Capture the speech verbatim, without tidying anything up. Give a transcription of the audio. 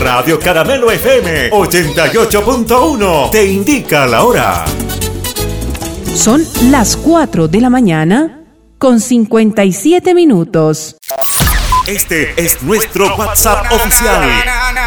Radio Caramelo F M ochenta y ocho punto uno te indica la hora. Son las cuatro de la mañana con cincuenta y siete minutos. Este es nuestro WhatsApp oficial.